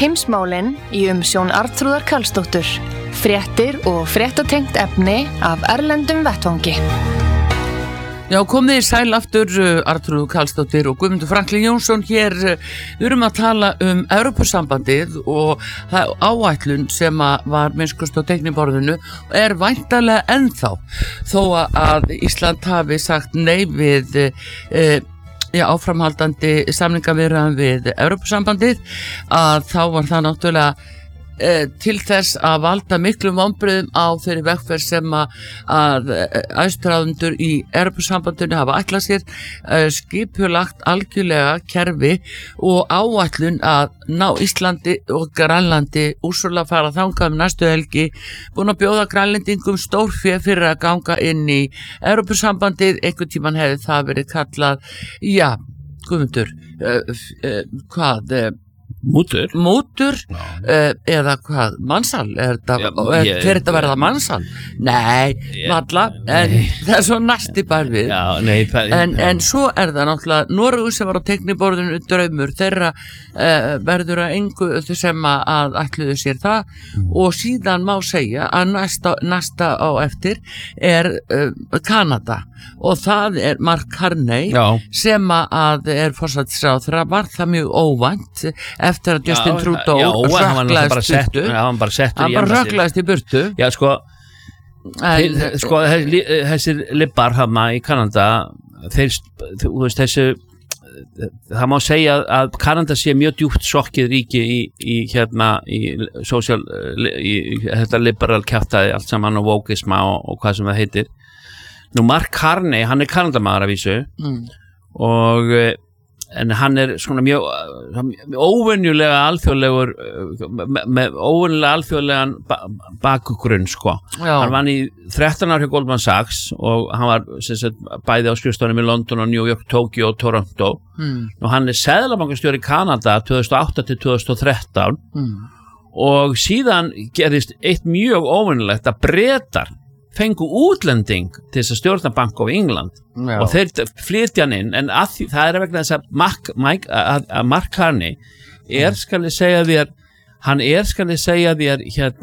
Heimsmálin í umsjón Arnþrúðar Karlsdóttur. Fréttir og fréttatengt efni af erlendum vettvangi. Já, komið í sæl aftur, Arnþrúður Karlsdóttir og Guðmundur Franklín Jónsson hér. Við erum að tala Evrópusambandið og það áætlun sem var minnskust á teikniborðinu er væntanlega ennþá, þó að Ísland hafi sagt nei við áframhaldandi samningaviðræðum við Evrópusambandið, að þá var það náttúrulega til þess að valda miklum vonbrigðum á þeirri vegferð sem að aðstráðendur í Evrópusambandinu hafa ætlað sér, skipulagt algjörlega kerfi og áætlun að ná Íslandi og Grænlandi. Úrsula fara þangað næstu helgi, búin að bjóða grænlendingum stórfé fyrir að ganga inn í Evrópusambandið. Einhvern tímann hefði það verið kallað, Guðmundur, Mútur eða hvað, mansal? Fer þetta verða mansal? Nei, valla, en það er svo næsti bær við. En svo er það náttúrulega Noregur sem var á teikniborðinu draumur, þeirra verður að engu sem að ætluðu sér það, og síðan má segja að næsta á eftir er Kanada, og það er Mark Carney sem að er forsætisráðherra. Var það mjög óvænt eftir að Justin Trudeau röklaðist í burtu. Þessir libbar hana í Kanada, það má segja að Kanada sé mjög djúpt sokkið ríki í þetta liberal kjaftaði allt saman og vókisma og hvað sem það heitir. Nú Mark Carney, hann er Kanadamaður að vísu, en hann er svona mjög óvenjulega alþjóðlegur, með óvenjulega alþjóðlegan bakgrunn, sko. Hann vann í 13 ár hjá Goldman Sachs og hann var bæði á skrifstofunum í London og New York, Tokyo og Toronto. Og hann er seðlabankastjóri í Kanada 2008 til 2013 og síðan gerðist eitt mjög óvenjulegt, að Bretar fengu útlending til þess að stjórna Bank of England og þeir flytja hann inn, en það er vegna þess að Mark Carney skal ég segja þér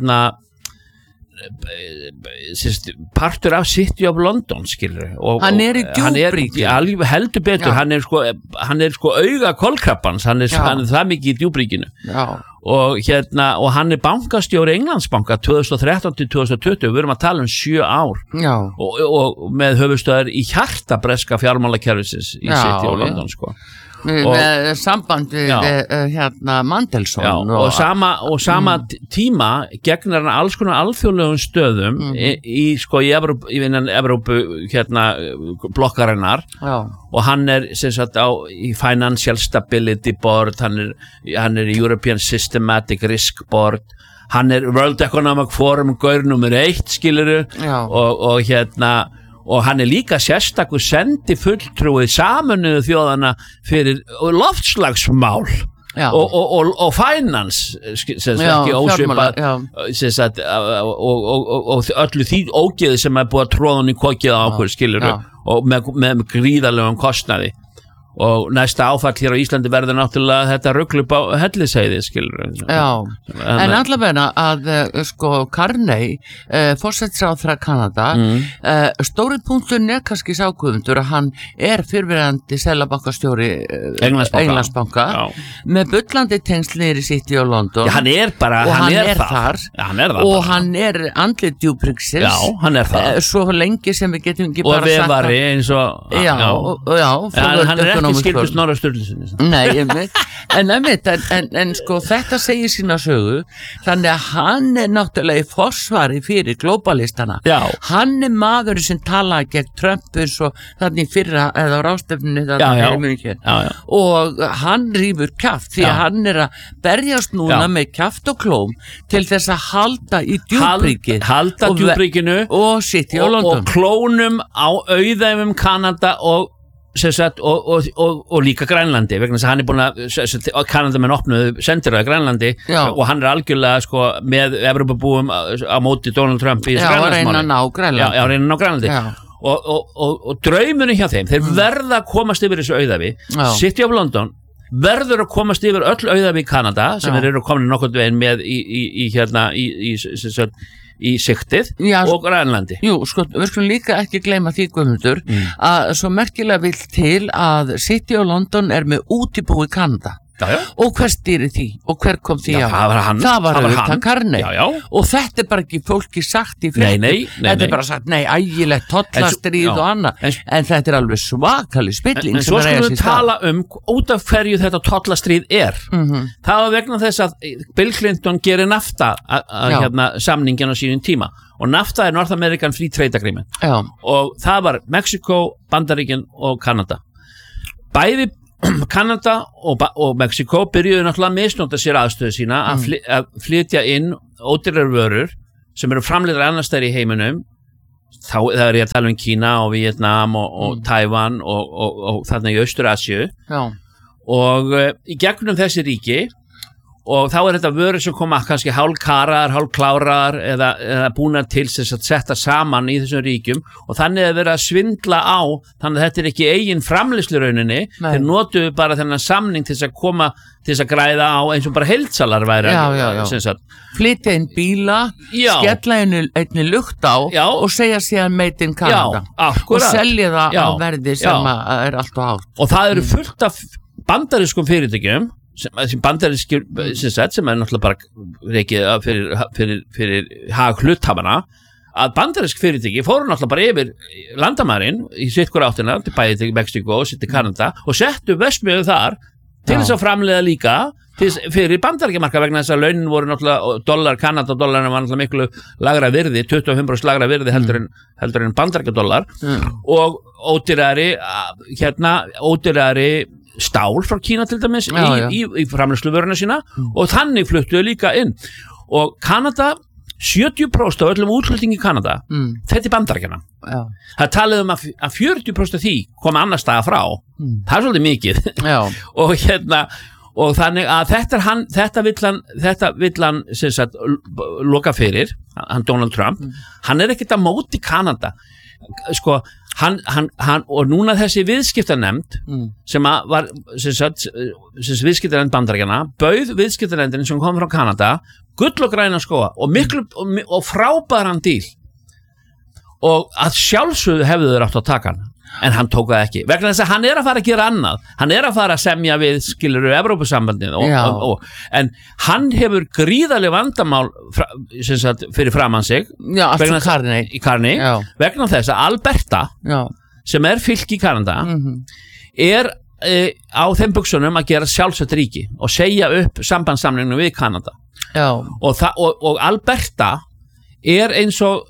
partur af City of London, skilur, og hann er í djúpríki, heldur betur. Hann er sko auga kolkrabbans, hann er það mikið í djúpríkinu. Og hann er bankastjóri Englandsbanka 2013 til 2020. Við erum að tala 7 ár og með höfuðstöðar í hjarta breska fjármálakerfisins í City of London, sko. Með samband við Mandelson og sama tíma gegnar hann alls konar alþjóðlegum stöðum í Evrópu blokkarinnar, og hann er í Financial Stability Board, hann er European Systematic Risk Board, hann er World Economic Forum gaur nummer 1, skiluru, og hann er líka sérstakur sendifulltrúi Sameinuðu þjóðanna fyrir loftslagsmál og finance, ekki ósvipað, og öllu því ógeði sem er búið að tróða hann í kokið á okkur, skilur, og með gríðarlegum kostnaði. Og næsta áfall hér á Íslandi verður náttúrulega þetta rugl upp á Hellisheiði, skilur. En allavega að Carney, forsætisráðherra Kanada, stóri punkturinn er kannski sá, Guðmundur, að hann er fyrrverandi seðlabankastjóri Englandsbanka með bullandi tengslir í City of London. Hann er þar. Og hann er andlit djúpríksins. Hann er þar. Svo lengi sem við getum ekki bara sagt. Og veðvari eins og hann er ekki skildur Snorra Sturluson. Nei, en sko þetta segir sína sögu, þannig að hann er náttúrulega í forsvari fyrir glóbalistana. Hann er maður sem talaði gegn Trump eins og þannig fyrra eða á ráðstefnunni og hann rýfur kjaft, því að hann er að berjast núna með kjaft og klóm til þess að halda í djúpríkinu og City of London og klónum á auðæfum Kanada og líka Grænlandi, vegna þess að hann er búin að Kanadamenn opnuðu sendiráð í Grænlandi og hann er algjörlega með Evrópubúum á móti Donald Trump í þessu Grænlandsmáli. Reyna að ná Grænlandi. Og draumurinn hjá þeim, þeir verða að komast yfir þessu auðæfi. City of London verður að komast yfir öll auðæfi í Kanada sem eru komin nokkurn veginn með í siktið og Grænlandi. Jú, sko, við skulum líka ekki gleyma því, Guðmundur, að svo merkilega vill til að City of London með útibú í Kanada. Og hver stýri því og hver kom því á? Það var auðvitað Carney. Og þetta bara ekki fólki sagt í fréttum. Þetta bara sagt, ægilegt tollastríð og annað, en þetta alveg svakalig spilling. En svo skulum við tala út af hverju þetta tollastríð það var vegna þess að Bill Clinton gerir NAFTA samningin á sínum tíma, og NAFTA North American Free Trade Agreement, og það var Mexiko, Bandaríkin og Kanada. Bæði Kanada og Mexiko byrjuðu náttúrulega að misnota sér aðstöðu sína að flytja inn ódýrar vörur sem eru framleiddar annars staðar í heiminum. Það er ég að tala Kína og Vietnam og Tævan og þarna í Austur-Asíu. Og í gegnum þessi ríki, og þá þetta vörur sem koma kannski hálfkaraðar, hálfkláraðar eða búnar til þess að setja saman í þessum ríkjum, og þannig að vera að svindla á, þannig að þetta ekki eigin framleiðslurauninni, þeir notuðu bara þennan samning til þess að koma til þess að græða á eins og bara heildsalar væri. Flytja inn bíla, skella einni lukt á og segja síðan made in Canada og selja það á verði sem er allt og hátt. Og það eru fullt af bandarískum fyrirtækjum sem bandarískir sem náttúrulega bara rekið fyrir hag hluthafana, að bandarísk fyrirtæki fóru náttúrulega bara yfir landamærin í sitt hvora áttina, til bæði til Mexiko og sitt til Kanada, og settu verksmiðju þar til þess að framleiða líka fyrir bandaríkjamarka, vegna þess að launin voru náttúrulega Kanadadollarinn var náttúrulega miklu lagra virði, 25% lagra virði heldur en bandaríkjadollar, og ódýrari stál frá Kína til dæmis í framleiðsluvöruna sína, og þannig fluttuðu líka inn. Og Kanada, 70% af öllum útflutningi í Kanada, þetta Bandaríkjanna. Það talið að 40% af því koma annars staðar frá. Það er svolítið mikið. Og þannig að þetta vill hann sem sagt loka fyrir, hann Donald Trump, hann ekkert að móti Kanada. Sko, hann og núna þessi viðskiptanefnd sem var viðskiptanefnd Bandaríkjanna bauð viðskiptanefndin sem kom frá Kanada gull og græna skóga og frábæran díl, og að sjálfsögðu hefðu þeir átt að taka hann, en hann tók það ekki, vegna þess að hann að fara að gera annað, hann að fara að semja við skiluru Evrópusambandið en hann hefur gríðarleg vandamál fyrir framan sig í Carney, vegna þess að Alberta sem fylki í Kanada á þeim buxunum að gera sjálfsagt ríki og segja upp sambandssamningnum við Kanada, og Alberta eins og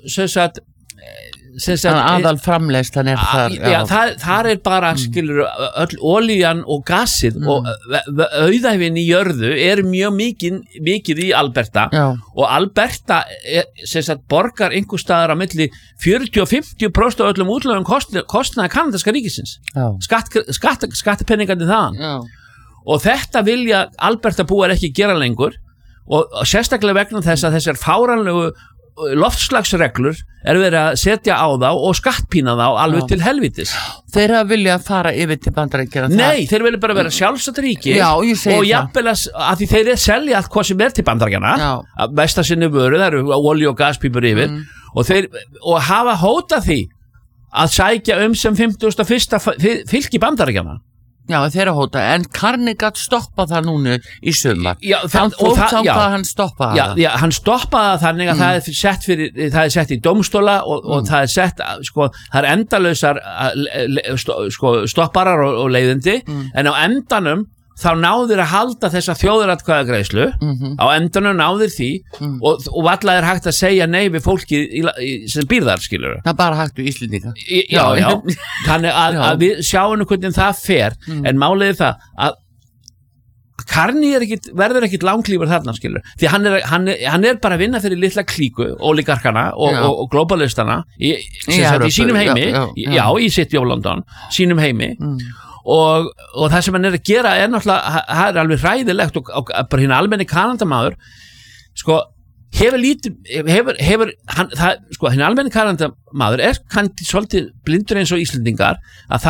aðal framleiðslan þar bara skilur öll olían og gasið og auðæfin í jörðu mjög mikið í Alberta, og Alberta borgar einhver staðar á milli 40-50% af öllum útlögum kostnaði kanadaska ríkisins, skattapenningandi þaðan, og þetta vilja Alberta búar ekki gera lengur, og sérstaklega vegna þess að þessar fáránlegu loftslagsreglur verið að setja á þá og skattpína þá alveg til helvítis. Þeir vilja fara yfir til Bandaríkjanna? Nei, þeir vilja bara vera sjálfsagt ríki, og jafnvel að því þeir selja allt hvað sem til Bandaríkjanna, að mesta sinni vöru, það eru olíu og gaspípur yfir, og hafa hótað því að sækja sem 51. fylki Bandaríkjanna. Já, þeirra hóta, en Carney gat stoppað það núna í sumar. Hann fór þangað að hann stoppaði það. Já, hann stoppaði það þannig að það sett í dómstóla, og það sett, það endalausar stopparar og leiðindi, en á endanum þá náður að halda þessa þjóðaratkvæðagreiðslu, á endanum náður því, og varla hægt að segja nei við fólki sem býr þar, skilur. Það bara hægt við Íslendinga. Já, þannig að við sjáum hvernig það fer, en málið það að Carney verður ekkit langlífur þarna, skilur, því hann bara að vinna fyrir litla klíku, oligarkana og globalistana í sínum heimi, í City of London, sínum heimi, og það sem hann að gera náttúrulega, það alveg hræðilegt, og bara hérna almenni Kanadamaður, hefur hann, sko, hinn almenni Kanadamaður kannski svolítið blindur eins og Íslendingar að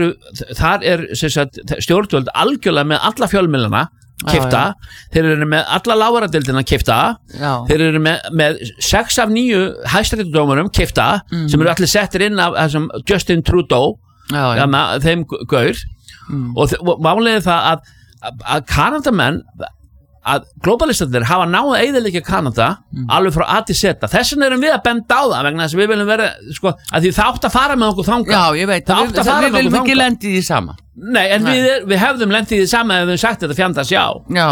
þar er stjórnvöld algjörlega með alla fjölmiðlana keypta, þeir eru með alla lágvaradeildina keypta, þeir eru með 6 af 9 hæstaréttardómurum keypta, sem eru allir settir inn af Justin Trudeau þeim gaur og málið er það að Kanadamenn að globalistandir hafa náð að eyðileggja Kanada alveg frá A til Z. Þess vegna erum við að benda á það vegna þess að við viljum vera sko, að því það átt að fara með okkur þangað. Já, ég veit, við viljum ekki lenda í því sama. Nei, en við hefðum lendið í því sama ef við sagt þetta fjandast já,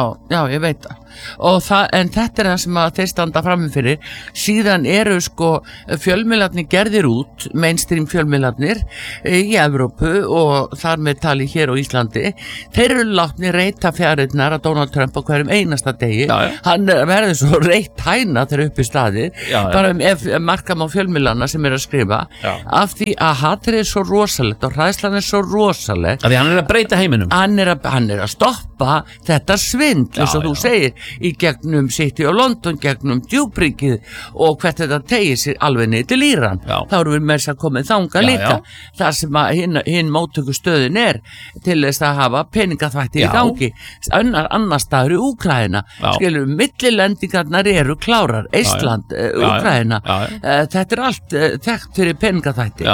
ég veit það og en þetta er það sem að þeir standa frammi fyrir. Síðan eru sko fjölmiðlarnir gerðir út, mainstream fjölmiðlarnir í Evrópu og þar með tali hér á Íslandi, þeir eru látni reyta fjarirnar að Donald Trump á hverjum einasta degi, hann verður svo reytt hæna þegar upp í staði bara ef markam á fjölmiðlarna sem er að skrifa af því að hatrið er svo rosalegt og hræðslan er svo rosalegt að hann er að breyta heiminum, hann er að stoppa þetta svindl eins og þú segir í gegnum City of London, gegnum djúpríkið og hvert þetta tegir sér alveg niður til Íran. Þá erum við með þess að komið þanga líka þar sem að hinn móttökustöðin er til þess að hafa peningaþvætti í gangi annars staður í Úkraína skilur við, millilendingarnar eru klárar, Eistland, Úkraína þetta er allt þekkt fyrir peningaþvætti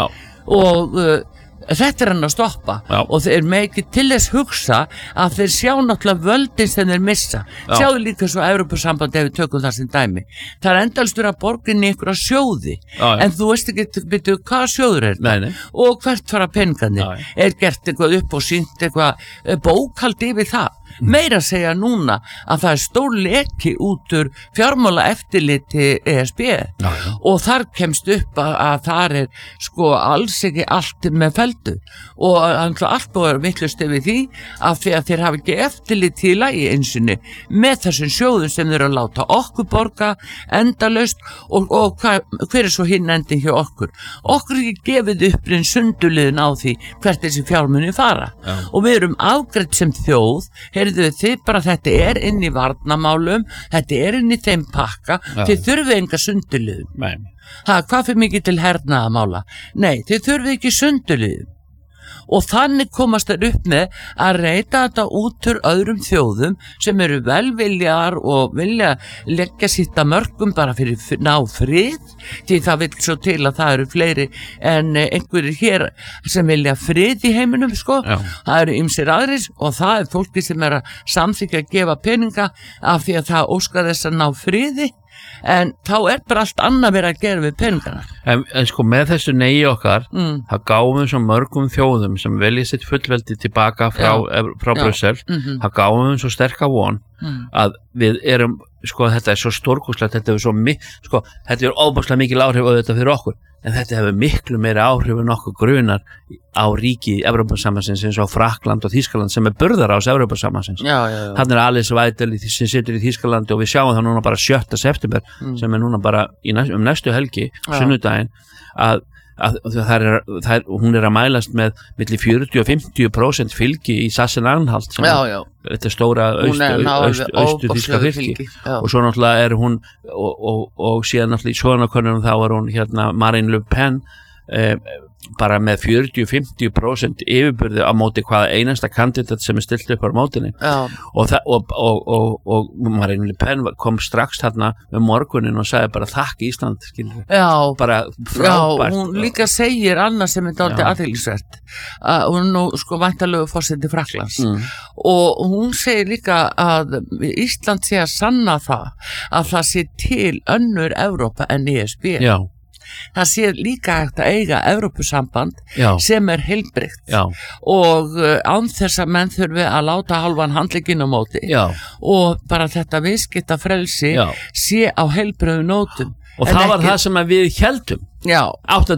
og þetta er hann að stoppa og þeir með ekki til þess hugsa að þeir sjá náttúrulega völdin sem þeir missa. Sjáðu líka svo Evrópusamband ef við tökum það sem dæmi. Það er endalstur að borginni ykkur að sjóði en þú veist ekki byrju hvað sjóður er þetta og hvert fara peningarnir. Er gert eitthvað upp og sýnt eitthvað bókhald yfir það. Meira að segja núna að það er stór leki út úr fjármála eftirliti ESB og þar kemst upp að þar er sko alls ekki allt með feldu og allt búið að vittlust yfir því að þeir hafa ekki eftirliti í lagi einsinni með þessum sjóðum sem þeir að láta okkur borga endalaust og hver er svo hinn endin hjá okkur er ekki gefið upp einn sunduliðin á því hvert þessi fjármuni fara og við erum afgreitt sem þjóð. Heyrðu þið bara þetta er inn í varnarmálum, þetta er inn í þeim pakka, þið þurfið enga sundurliðum. Hvað fyrir mikið til hernaðamála? Nei, þið þurfið ekki sundurliðum. Og þannig komast þeir upp með að reyta þetta út úr öðrum þjóðum sem eru velviljar og vilja leggja sitt að mörgum bara fyrir ná frið því það vil svo til að það eru fleiri en einhverjir hér sem vilja frið í heiminum sko. Það eru ýmsir aðrir og það er fólki sem er að samþykja að gefa peninga af því að það óskar þess að ná friði en þá er bara allt annað verið að gera við peningana. En sko með þessu nei okkar það gáum við svo mörgum þjóðum sem velja sitt fullveldi tilbaka frá Brussel, það gáum við svo sterka von að við erum sko þetta er svo stórkostlegt, þetta er svo sko þetta er óbúslega mikil áhrif á þetta fyrir okkur en þetta hefur miklu meira áhrif en okkur grunar á ríki Evrópusambandsins eins og Frakkland og Þýskaland sem er burðarás Evrópusambandsins. Þannig er Alice Weidel sem situr í Þýskalandi og við sjáum það núna bara 7. september sem er núna bara næstu helgi, sunnudaginn að hún er að mælast með milli 40 og 50% fylgi í Sachsen-Anhalt þetta stóra austur þýska fylgi og svo náttúrulega er hún og síðan náttúrulega í svoðanakönnunum þá er hún Marine Le Pen bara með 40-50% yfirburði á móti hvaða einasta kandidat sem er stilt upp á mótinni og Marine Le Pen kom strax þarna með morgunin og sagði bara þakk Ísland bara frábært hún líka segir annað sem er dálítið athyglisvert hún nú sko væntanlegu forseti Frakklands og hún segir líka að Ísland sé að sanna það að það sé til önnur Evrópa en ESB það sé líka hægt að eiga Evrópusamband sem er heilbrigt og án þess að menn þurfi að láta halvan handlegginn á móti og bara þetta viðskipta frelsi sé á heilbrigðu nótum og það var það sem við héldum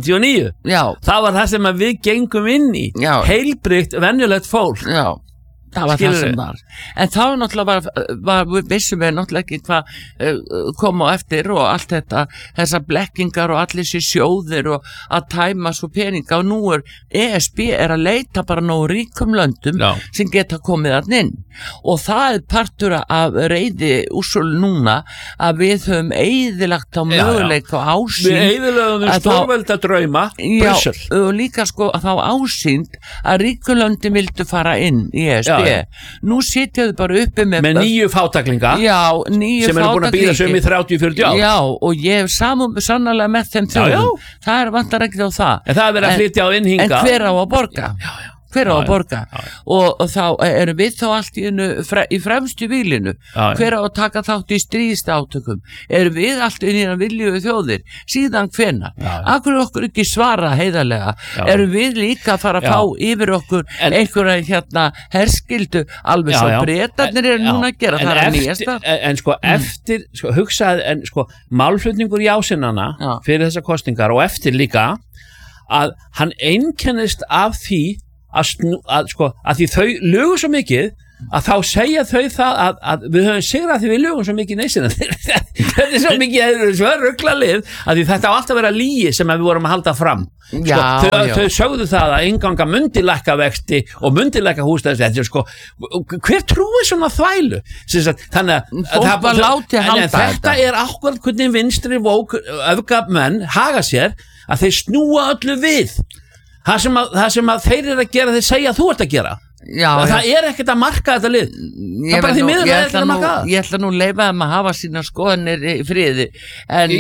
89 það var það sem við gengum inn í heilbrigt, venjulegt fólk Það var það sem var. En þá náttúrulega vissum við náttúrulega ekki hvað kom á eftir og allt þetta, þessar blekkingar og allir þessi sjóðir og að tæma svo peninga og nú ESB að leita bara nógu ríkum löndum sem geta komið að inn og það partur af reiði úrsölu núna að við höfum eyðilagt á möguleika og ásýnd. Við eyðilögum stórvelda drauma, Brussel. Og líka sko að þá ásýnd að ríkulöndin vildu fara inn í ESB. Nú sitjaðu bara uppi með 9 fátaklinga sem eru búin að býða sem í 30-40 ár. Já, og ég hef sannarlega með þeim þjóðum. Það vantar ekki á það. En það er verið að flytja á inn hingað. En hver á að borga? Hver á að borga? Og þá erum við þá allt í fremstu vílinu. Hver á að taka þátt í stríðstátökum? Erum við allt inn í að vilju þjóðir? Síðan hvenær? Akkur okkur ekki svara heiðarlega? Erum við líka að fara að fá yfir okkur einhverja herskildu alveg svo Bretarnir eru núna að gera það að nýjasta? En sko eftir, hugsaði, málflutningur jásinnana fyrir þessar kosningar og eftir líka að hann einkennist af því að því þau lögu svo mikið að þá segja þau það að við höfum sigrað því við lögum svo mikið neysina. Þetta er svo mikið svo rugglalið að því þetta á alltaf að vera lygi sem við vorum að halda fram. Þau sögðu það að enganga mundi lækka vexti og mundi lækka húsnæðisverð. Hver trúir svona þvælu? Þannig að þetta er ákveð hvernig vinstri öfgamenn haga sér að þeir snúa öllu við. Það sem að þeir eru að gera þeir segja að þú ert að gera. Það er ekkert að marka þetta lið. Það er bara því miður að það er ekkert að marka það. Ég ætla nú að leyfa þeim að hafa sína skoðanir í friði. En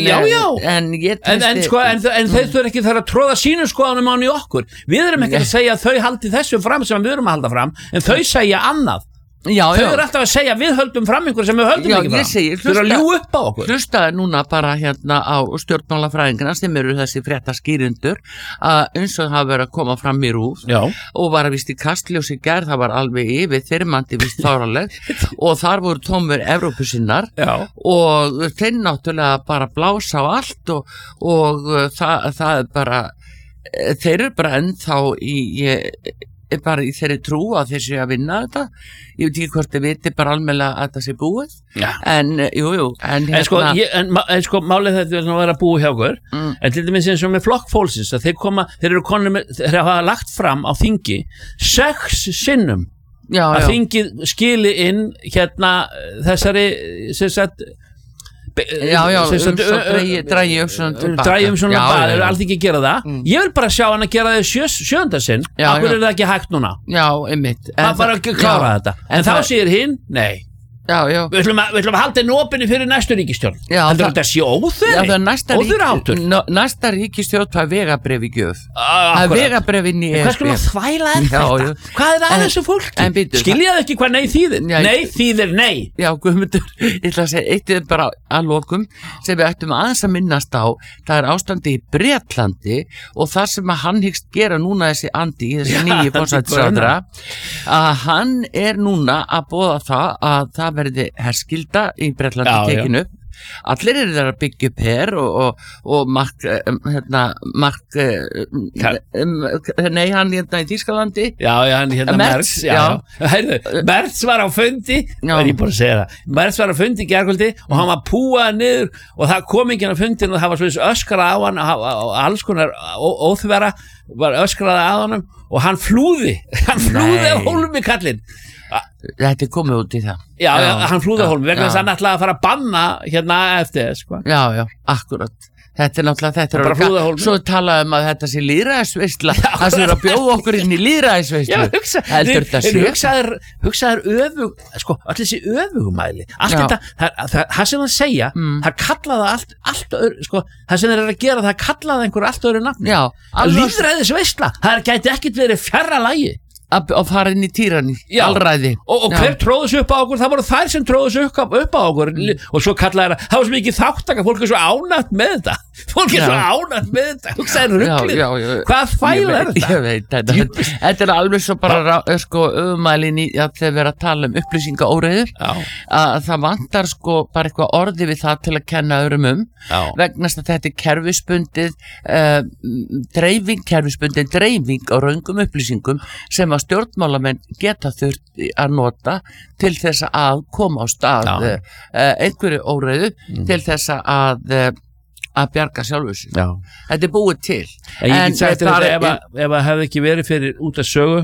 þeir þurfa ekki að tróða sínum skoðanum án í okkur. Við erum ekki að segja að þau haldi þessu fram sem við erum að halda fram, en þau segja annað. Þau eru alltaf að segja við höldum fram einhver sem við höldum ekki fram. Þau eru að ljú upp á okkur. Hlustaði núna bara á stjórnmálafræðingina sem eru þessi fréttaskýrendur að eins og hafa verið að koma fram í RÚV og var að vist í Kastljós í gær, það var alveg yfir þyrmandi vist fáraleg og þar voru tómur Evrópusinnar og þeir náttúrulega bara blása á allt og það er bara þeir eru bara ennþá bara í þeirri trú að þeir séu að vinna þetta. Ég veit ekki hvort þið viti bara almennilega að það sé búið. En málið þetta er að vera búið hjá okkur. En til dæmis eins og með Flokk fólksins að þeir hafa lagt fram á þingi 6 sinnum að þingið skili inn þessari drægi svona bara allt ekki að gera það. Ég vil bara sjá hann að gera það 7. sinn. Akkur er það ekki hægt núna? Einmitt. Það bara að klára þetta. En þá segir hinn, nei. Við ætlum að halda einu opinni fyrir næstu ríkisstjórn. Heldur þetta sé óþurri næsta ríkisstjórn það er vegabréf í gjöf. Það er vegabréf inn í ESB. Hvað skulle þvæla þetta? Hvað er að þessu fólki? Skiljaðu ekki hvað nei þýðir? Nei þýðir nei. Já, Guðmundur, ég ætla að segja eitt bara að lokum sem við ættum aðeins að minnast á. Það er ástandi í Bretlandi og það sem að hann hyggst gera núna þessi Andi, þessi nýji forsætisráðherra, að hann er núna að boða það að það verði herskilda í Bretlandi tekinu. Allir eru þar að byggja upp her og Mark nei, hann í Þýskalandi Merz Merz var á fundi ég bara að segja það Merz var á fundi í gærkvöldi og hann var púað niður og það kom ekki á fundin og það var svona öskrað á hann og alls konar óþvera var öskrað á hann og hann flúði af hólmi kallinn. Þetta er komið út í það. Já, hann flúði af hólmi vegna þess að hann ætlaði að fara að banna eftir sko. Já, akkurat. Þetta er náttúrulega svo talaðum að þetta sé lýðræðisveisla það sem er að bjóða okkur inn í lýðræðisveislu hugsaður allir þessi öfugumæli allt þetta, það sem það segja það kallaða allt öðru það sem þeir eru að gera, það kallaða einhver allt öðru nafni lýðræðisveisla, það gæti ekkert verið fjarra lagi að fara inn í týranni, allræði og hver tróðu sig upp á okkur, það voru þær sem tróðu sig upp á okkur og svo kallaði það var svo mikið þáttaka, fólk er svo ánægt með þetta fólk svo ánægt með þetta, þú segir ruglið, hvað fæla þetta? Ég veit, þetta alveg svo bara sko umælin í að þeir vera að tala upplýsingaóreiður, að það vantar sko bara eitthvað orði við það til að kenna öðrum vegnast að þetta kerfisbundið dreifing á röngum upplýsingum sem að stjórnmálamenn geta þurft að nota til þess að koma á stað einhverju óreiðu til þess að bjarga sjálfur sig. Þetta búið til. En ég get sagt ef það hefði ekki verið fyrir út af sögu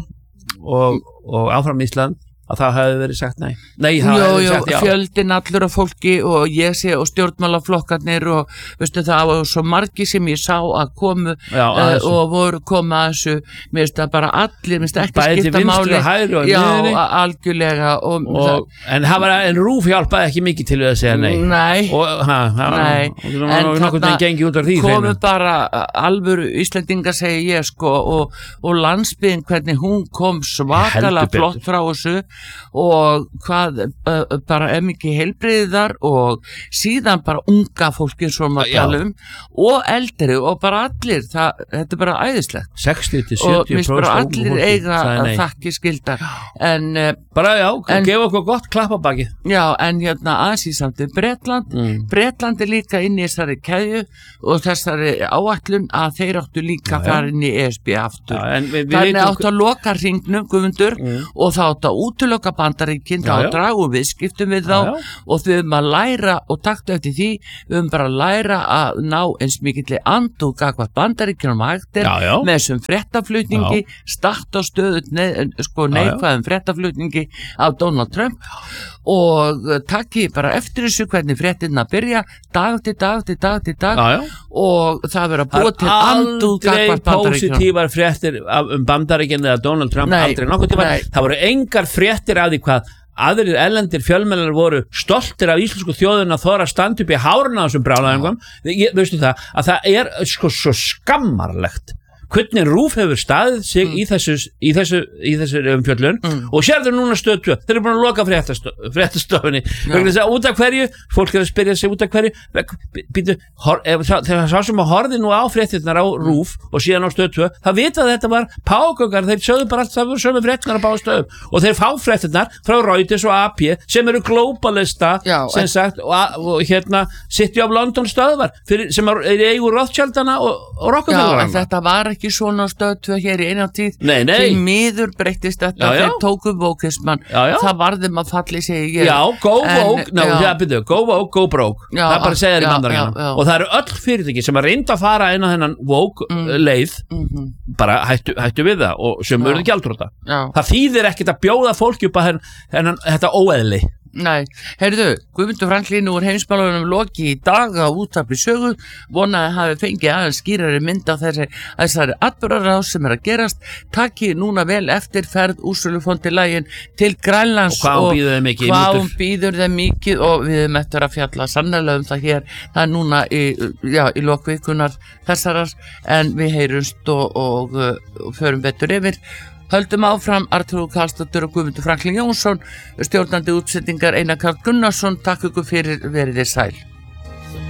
og áfram Ísland að það hefði verið sagt nei. Fjöldin allur af fólki og ég sé og stjórnmálaflokkarnir og veistu það og svo margi sem ég sá að komu og voru koma að þessu, mér veist það bara allir, mér veist ekki skipta máli. Algjörlega en RÚV hjálpaði ekki mikið til við að segja nei. Nei. En þarna komu bara alvöru Íslendingar segi ég sko og landsbyggðin hvernig hún kom svakalega flott frá þessu og hvað bara mikið heilbrigðar og síðan bara unga fólki sem maður tala og eldri og bara allir þetta bara æðislegt 60-70% og mér bara allir eiga að þakki skildar en gefa okkur gott klappabaki en aðeins í samtíð Bretland líka inn í þessari keðju og þessari áætlun að þeir áttu líka fara inn í ESB aftur þannig áttu að loka hringnum Guðmundur og þá áttu að útiloka Bandaríkin þá dragu viðskiptum við þá og þau að læra og taktu eftir því við bara að læra að ná eins mikilli andúð gagvart Bandaríkjunum hægtir með þessum fréttaflutningi statt á stöðut neikvæðum fréttaflutningi af Donald Trump og takki bara eftir þessu hvernig fréttina byrja dag til dag og það verður að búa til andúð gagvart Bandaríkjunum. Aldrei pósitívar fréttir Bandaríkjun eða Donald Trump, aldrei nokkuð tíma. Það voru engar fréttir af því hvað aðrir erlendir fjölmiðlar voru stoltir af íslensku þjóðin að þora að standa upp í háruna á þessum brjálæðingum. Veistu það, að það er sko svo skammarlegt hvernig RÚV hefur staðið sig í þessu umfjöllun og sérðu núna Stöð 2 þeir eru búin að loka fréttastofunni vegna þess að út af hverju fólk er að spyrja sig út af hverju þegar sá sem að horfði nú á fréttirnar á RÚV og síðan á Stöð 2 það vita að þetta var págöngar þeir sögðu bara allt það voru sömu fréttirnar á báðu stöðum og þeir fá fréttirnar frá Reuters og AP sem eru globalista sem sagt og City of London stöðvar sem er í eigu Rothschildana og Rockefeller þetta var ekki svona Stöð 2 hér í eina tíð því miður breyttist þetta þeir tóku vókismann það varðum að falli segi ég go woke, go broke það er bara að segja þér í Bandaríkjunum og það eru öll fyrirtæki sem að reynda að fara inn á þennan woke leið bara hættu við það og sem urðu gjaldþrota það þýðir ekkert að bjóða fólki upp að þetta óeðli. Nei, heyrðu, Guðmundur Franklín úr heimsmálunum loki í dag á Útvarpi Sögu vonaði hafi fengið aðeins skýrari mynd af þessari atburðarás sem að gerast takki núna vel eftir ferð Úrsölufondilægin til Grænlands og hvað hún býður þeim mikið og við höfum eftir að fjalla sannarlega það hér, það er núna í lokvikunar þessarar en við heyrumst og förum betur yfir. Höldum áfram Arnþrúður Karlsdóttir og Guðmundur Franklín Jónsson, stjórnandi útsendingar Einar Karl Gunnarsson, takk ykkur fyrir verið þér sæl.